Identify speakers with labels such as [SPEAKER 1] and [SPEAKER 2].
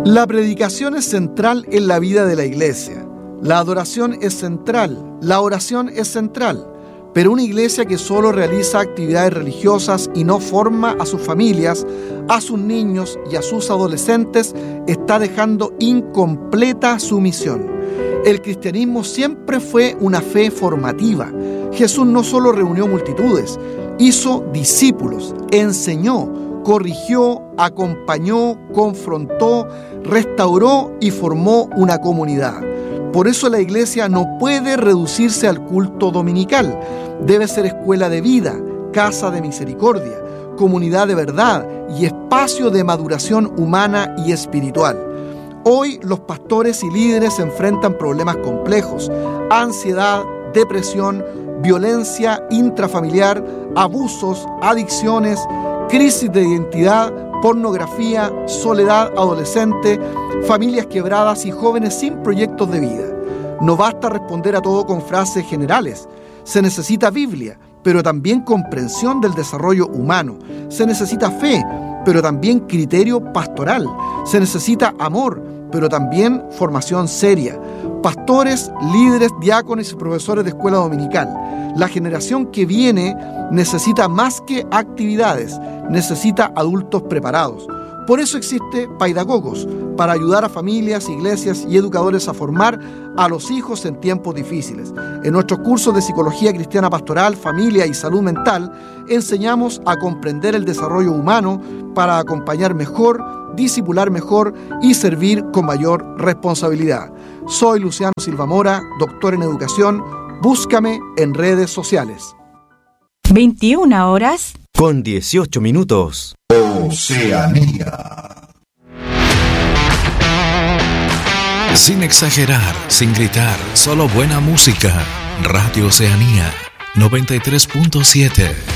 [SPEAKER 1] La predicación es central en la vida de la iglesia. La adoración es central, la oración es central. Pero una iglesia que solo realiza actividades religiosas y no forma a sus familias, a sus niños y a sus adolescentes, está dejando incompleta su misión. El cristianismo siempre fue una fe formativa. Jesús no solo reunió multitudes, hizo discípulos, enseñó, corrigió, acompañó, confrontó, restauró y formó una comunidad. Por eso la iglesia no puede reducirse al culto dominical. Debe ser escuela de vida, casa de misericordia, comunidad de verdad y espacio de maduración humana y espiritual. Hoy los pastores y líderes enfrentan problemas complejos: ansiedad, depresión, violencia intrafamiliar, abusos, adicciones, crisis de identidad, pornografía, soledad adolescente, familias quebradas y jóvenes sin proyectos de vida. No basta responder a todo con frases generales. Se necesita Biblia, pero también comprensión del desarrollo humano. Se necesita fe, pero también criterio pastoral. Se necesita amor, pero también formación seria. Pastores, líderes, diáconos y profesores de escuela dominical. La generación que viene necesita más que actividades, necesita adultos preparados. Por eso existe Paidagogos, para ayudar a familias, iglesias y educadores a formar a los hijos en tiempos difíciles. En nuestros cursos de Psicología Cristiana Pastoral, Familia y Salud Mental, enseñamos a comprender el desarrollo humano para acompañar mejor, discipular mejor y servir con mayor responsabilidad. Soy Luciano Silva Mora, doctor en educación. Búscame en redes sociales.
[SPEAKER 2] 21 horas
[SPEAKER 3] con 18 minutos.
[SPEAKER 4] Oceanía.
[SPEAKER 5] Sin exagerar, sin gritar, solo buena música. Radio Oceanía 93.7.